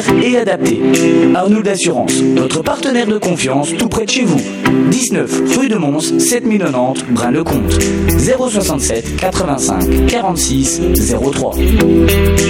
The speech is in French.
et adapté. Arnould Assurance, votre partenaire de confiance tout près de chez vous. 19 rue de Mons, 7090 Brain-le-Comte. 067 85 46 03.